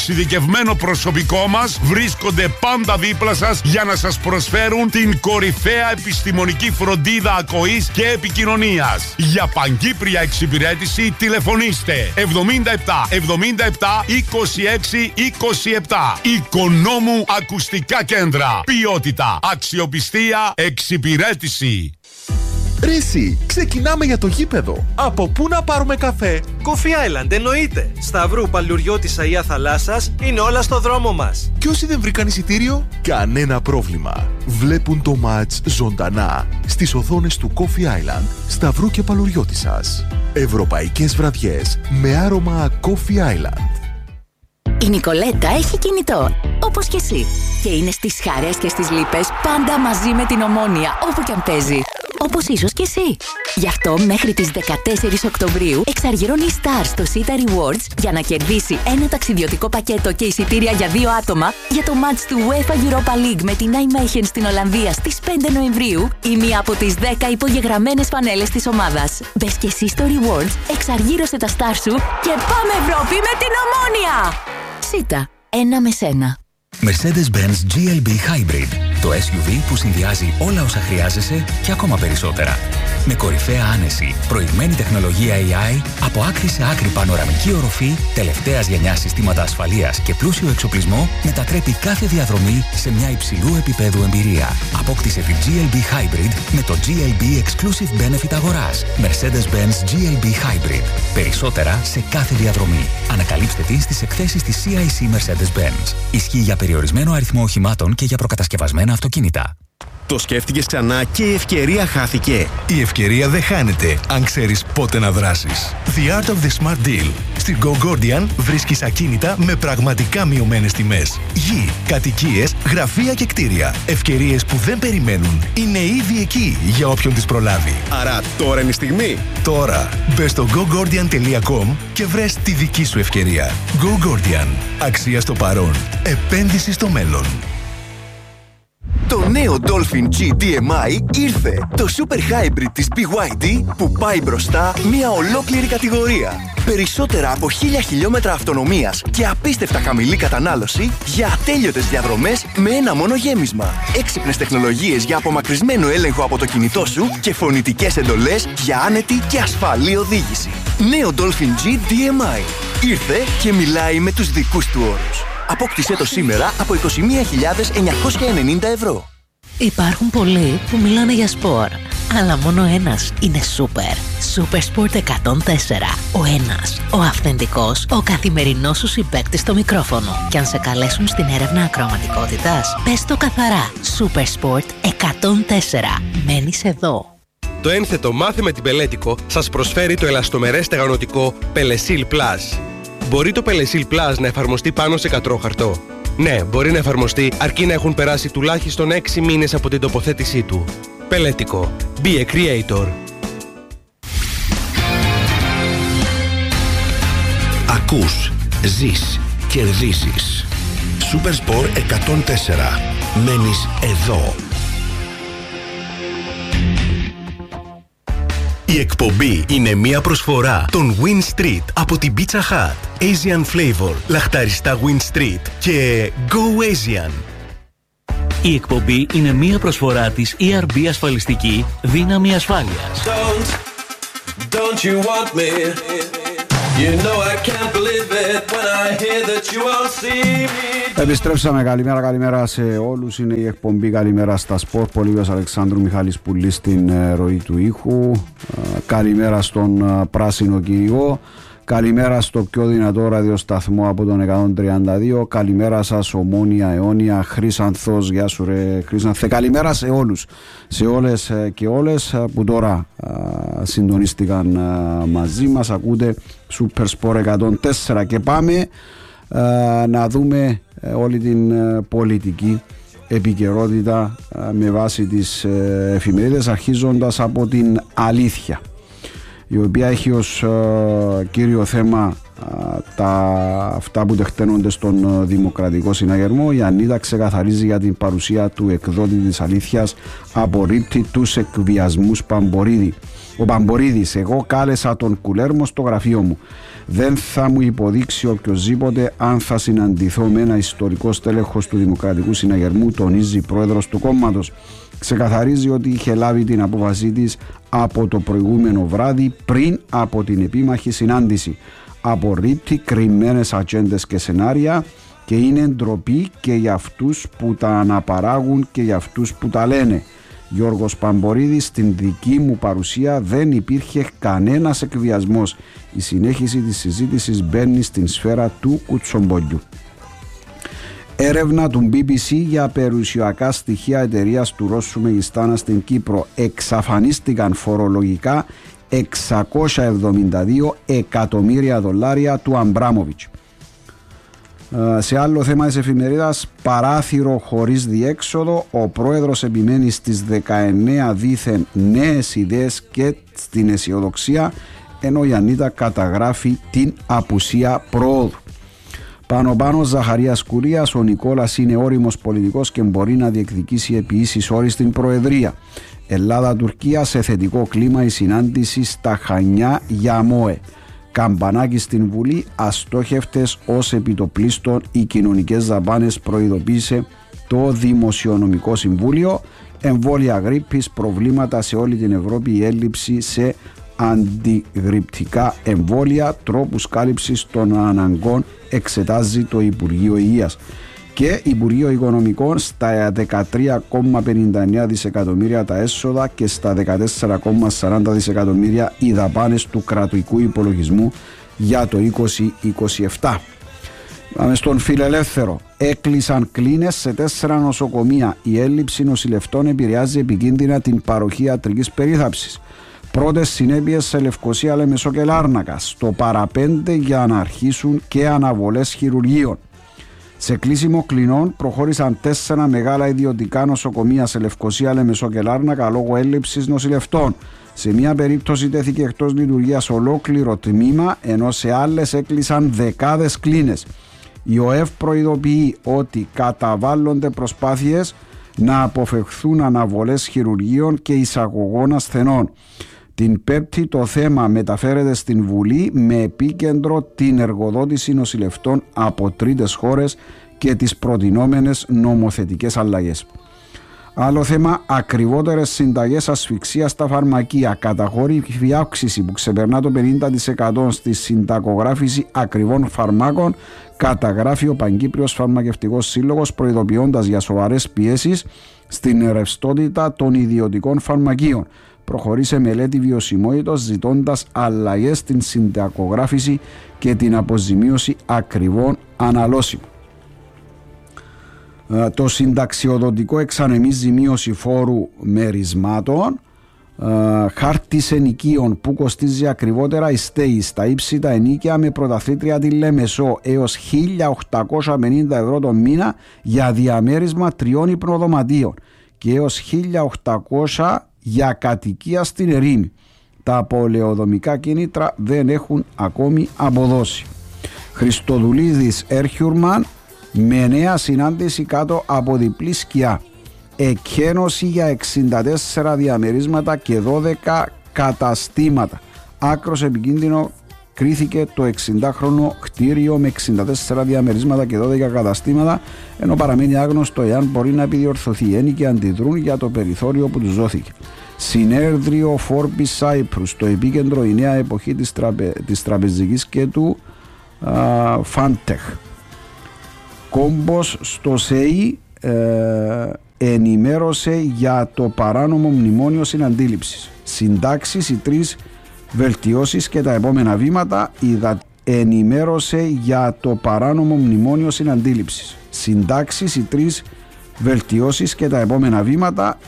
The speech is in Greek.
εξειδικευμένο προσωπικό μας βρίσκονται πάντα δίπλα σας για να σας προσφέρουν την κορυφαία επιστημονική φροντίδα ακοής και επικοινωνίας. Για παγκύπρια εξυπηρέτηση τηλεφωνήστε 77 77 26 27. Οικονόμου Ακουστικά Κέντρα. Ποιότητα, αξιοπιστία, εξυπηρέτηση. Ρε εσύ, ξεκινάμε για το γήπεδο. Από πού να πάρουμε καφέ? Coffee Island, εννοείται. Σταυρού, Παλαιουριώτισσα ή Αθαλάσσας είναι όλα στο δρόμο μας. Και όσοι δεν βρήκαν εισιτήριο, κανένα πρόβλημα. Βλέπουν το μάτς ζωντανά στις οθόνες του Coffee Island, Σταυρού και Παλαιουριώτισσας. Ευρωπαϊκές βραδιές με άρωμα Coffee Island. Η Νικολέτα έχει κινητό, όπως και εσύ. Και είναι στις χαρές και στις λύπες πάντα μαζί με την Ομόνοια, όπου κι αν παίζει. Όπως ίσως και εσύ. Γι' αυτό μέχρι τις 14 Οκτωβρίου εξαργυρώνει η Star στο Sita Rewards για να κερδίσει ένα ταξιδιωτικό πακέτο και εισιτήρια για 2 άτομα για το μάτς του UEFA Europa League με την Nijmegen στην Ολλανδία στις 5 Νοεμβρίου ή μία από τις 10 υπογεγραμμένες φανέλες της ομάδας. Μπες και εσύ στο Rewards, εξαργύρωσε τα Star σου και πάμε Ευρώπη με την Ομόνοια! Sita, ένα με σένα. Mercedes-Benz GLB Hybrid. Το SUV που συνδυάζει όλα όσα χρειάζεσαι και ακόμα περισσότερα. Με κορυφαία άνεση, προηγμένη τεχνολογία AI, από άκρη σε άκρη πανοραμική οροφή, τελευταίας γενιάς συστήματα ασφαλείας και πλούσιο εξοπλισμό, μετατρέπει κάθε διαδρομή σε μια υψηλού επίπεδου εμπειρία. Απόκτησε τη GLB Hybrid με το GLB Exclusive Benefit αγοράς. Mercedes-Benz GLB Hybrid. Περισσότερα σε κάθε διαδρομή. Ανακαλύψτε την στις εκθέσεις της CIC Mercedes-Benz. Ισχύει για περιορισμένο αριθμό οχημάτων και για προκατασκευασμένα αυτοκίνητα. Το σκέφτηκες ξανά και η ευκαιρία χάθηκε. Η ευκαιρία δεν χάνεται αν ξέρεις πότε να δράσεις. The Art of the Smart Deal. Στην Go Gordian βρίσκεις ακίνητα με πραγματικά μειωμένες τιμές. Γη, κατοικίες, γραφεία και κτίρια. Ευκαιρίες που δεν περιμένουν. Είναι ήδη εκεί για όποιον τις προλάβει. Άρα τώρα είναι η στιγμή. Τώρα μπες στο gogordian.com και βρες τη δική σου ευκαιρία. Go Gordian. Αξία στο παρόν. Επένδυση στο μέλλον. Το νέο Dolphin G DMI ήρθε. Το Super Hybrid της BYD που πάει μπροστά μια ολόκληρη κατηγορία. Περισσότερα από 1000 χιλιόμετρα αυτονομίας και απίστευτα χαμηλή κατανάλωση για ατέλειωτες διαδρομές με ένα μόνο γέμισμα. Έξυπνες τεχνολογίες για απομακρυσμένο έλεγχο από το κινητό σου και φωνητικές εντολές για άνετη και ασφαλή οδήγηση. Νέο Dolphin G DMI. Ήρθε και μιλάει με τους δικούς του όρους. Απόκτησέ το σήμερα από 21.990 ευρώ. Υπάρχουν πολλοί που μιλάνε για σπορ, αλλά μόνο ένας είναι σούπερ. Super Sport 104. Ο ένας, ο αυθεντικός, ο καθημερινός σου συμπαίκτης στο μικρόφωνο. Και αν σε καλέσουν στην έρευνα ακροαματικότητας, πες το καθαρά. Super Sport 104. Μένεις εδώ. Το ένθετο Μάθε με την Πελέτικο σας προσφέρει το ελαστομερές στεγανοτικό Pelesil Plus. Μπορεί το Pelesil Plus να εφαρμοστεί πάνω σε κατρόχαρτο? Ναι, μπορεί να εφαρμοστεί αρκεί να έχουν περάσει τουλάχιστον 6 μήνες από την τοποθέτησή του. Πελέτικο. Be a creator. Ακούς, ζεις, κερδίζεις. Supersport 104. Μένεις εδώ. Η εκπομπή είναι μια προσφορά των Win Street από την Pizza Hut, Asian Flavor, λαχταριστά Win Street και Go Asian. Η εκπομπή είναι μια προσφορά της ERB Ασφαλιστική Δύναμη Ασφάλειας. Don't you want me? You know I can't believe it when I hear that you won't see me. Επιστρέψαμε, καλημέρα σε όλους. Είναι η εκπομπή Καλημέρα στα Σπορ. Πολύβιος Αλεξάνδρου, Μιχάλης Πουλής στην ροή του ήχου. Καλημέρα στον Πράσινο Κυριγό. Καλημέρα στο πιο δυνατό ραδιοσταθμό από τον 132. Καλημέρα σας Ομόνοια, Αιώνια, Χρύσανθος. Γεια σου ρε Χρύσανθε. Καλημέρα σε όλους, σε όλες και όλες που τώρα συντονίστηκαν μαζί μας. Ακούτε Super Sport 104 και πάμε να δούμε όλη την πολιτική επικαιρότητα με βάση τις εφημερίδες, αρχίζοντας από την Αλήθεια, η οποία έχει ως κύριο θέμα αυτά που τεχταίνονται στον Δημοκρατικό Συναγερμό. Η Ανίτα ξεκαθαρίζει για την παρουσία του εκδότη της Αλήθειας, απορρίπτει τους εκβιασμούς Παμπορίδη. Ο Παμπορίδης: εγώ κάλεσα τον Κουλέρμο στο γραφείο μου. Δεν θα μου υποδείξει οποιοσδήποτε αν θα συναντηθώ με ένα ιστορικό στέλεχος του Δημοκρατικού Συναγερμού, τονίζει πρόεδρος του κόμματος. Ξεκαθαρίζει ότι είχε λάβει την απόφασή της από το προηγούμενο βράδυ, πριν από την επίμαχη συνάντηση. Απορρίπτει κρυμμένες ατζέντες και σενάρια και είναι ντροπή και για αυτούς που τα αναπαράγουν και για αυτούς που τα λένε. Γιώργος Παμπορίδης, στην δική μου παρουσία δεν υπήρχε κανένας εκβιασμός. Η συνέχιση της συζήτησης μπαίνει στην σφαίρα του κουτσομπολιού. Έρευνα του BBC για περιουσιακά στοιχεία εταιρείας του Ρώσου Μεγιστάνα στην Κύπρο. Εξαφανίστηκαν φορολογικά 672 εκατομμύρια δολάρια του Αμπράμοβιτς. Σε άλλο θέμα της εφημερίδας, παράθυρο χωρίς διέξοδο, ο πρόεδρος επιμένει στις 19 δήθεν νέες ιδέες και στην αισιοδοξία, ενώ η Ανίτα καταγράφει την απουσία προόδου. Πάνω Ζαχαρίας Κουρίας, ο Νικόλας είναι όριμος πολιτικός και μπορεί να διεκδικήσει επί ίσης όρης στην Προεδρία. Ελλάδα-Τουρκία, σε θετικό κλίμα η συνάντηση στα Χανιά για ΜΟΕ. Καμπανάκι στην Βουλή, αστόχευτες ως επιτοπλίστων οι κοινωνικές δαπάνες, προειδοποίησε το Δημοσιονομικό Συμβούλιο. Εμβόλια γρίπης, προβλήματα σε όλη την Ευρώπη, η έλλειψη σε αντιγρυπτικά εμβόλια, τρόπους κάλυψης των αναγκών εξετάζει το Υπουργείο Υγείας. Και Υπουργείο Οικονομικών, στα 13,59 δισεκατομμύρια τα έσοδα και στα 14,40 δισεκατομμύρια οι δαπάνες του κρατικού υπολογισμού για το 2027. Πάμε στον Φιλελεύθερο. Έκλεισαν κλίνες σε 4 νοσοκομεία. Η έλλειψη νοσηλευτών επηρεάζει επικίνδυνα την παροχή ιατρικής περίθαλψης. Πρώτες συνέπειες σε Λευκοσία, Λεμεσό και Λάρνακα. Στο παραπέντε για να αρχίσουν και αναβολές χειρουργείων. Σε κλείσιμο κλινών προχώρησαν 4 μεγάλα ιδιωτικά νοσοκομεία σε Λευκοσία, Λεμεσό και Λάρνακα λόγω έλλειψης νοσηλευτών. Σε μία περίπτωση τέθηκε εκτός λειτουργίας ολόκληρο τμήμα, ενώ σε άλλες έκλεισαν δεκάδες κλίνες. Η ΟΕΒ προειδοποιεί ότι καταβάλλονται προσπάθειες να αποφευχθούν αναβολές χειρουργείων και εισαγωγών ασθενών. Την Πέμπτη το θέμα μεταφέρεται στην Βουλή με επίκεντρο την εργοδότηση νοσηλευτών από τρίτες χώρες και τις προτινόμενες νομοθετικές αλλαγές. Άλλο θέμα, ακριβότερες συνταγές ασφυξίας στα φαρμακεία. Καταχώρηση αύξηση που ξεπερνά το 50% στη συντακογράφηση ακριβών φαρμάκων, καταγράφει ο Παγκύπριος Φαρμακευτικός Σύλλογος, προειδοποιώντας για σοβαρές πιέσεις στην ρευστότητα των ιδιωτικών φαρμακείων. Προχωρήσε μελέτη βιωσιμότητας ζητώντας αλλαγές στην συντακογράφηση και την αποζημίωση ακριβών αναλώσιμων. Το συνταξιοδοτικό εξανεμίζει μείωση φόρου μερισμάτων. Χάρτης ενοικίων που κοστίζει ακριβότερα η ΣΤΕΗ στα ύψητα ενίκια με πρωταθλήτρια τη Λέμεσο έως 1.850 ευρώ το μήνα για διαμέρισμα 3 υπνοδωματίων και έως 1.800 για κατοικία στην Ερήμη. Τα πολεοδομικά κίνητρα δεν έχουν ακόμη αποδώσει. Χριστοδουλίδης Έρχιουρμαν με νέα συνάντηση κάτω από διπλή σκιά. Εκένωση για 64 διαμερίσματα και 12 καταστήματα. Άκρος επικίνδυνο κρίθηκε το 60χρονο κτίριο με 64 διαμερίσματα και 12 καταστήματα, ενώ παραμένει άγνωστο εάν μπορεί να επιδιορθωθεί. Οι ένοικοι αντιδρούν για το περιθώριο που τους δόθηκε. Συνέδριο Forbes Cyprus, στο επίκεντρο η νέα εποχή της τραπεζικής και του Fantech. Κόμπος στο ΣΕΙ ενημέρωσε για το παράνομο μνημόνιο συναντήληψης. Συντάξεις, οι 3 βελτιώσεις και τα επόμενα βήματα. Ενημέρωσε για το παράνομο μνημόνιο συναντήληψης. Συντάξεις, οι 3 βελτιώσεις και τα επόμενα βήματα.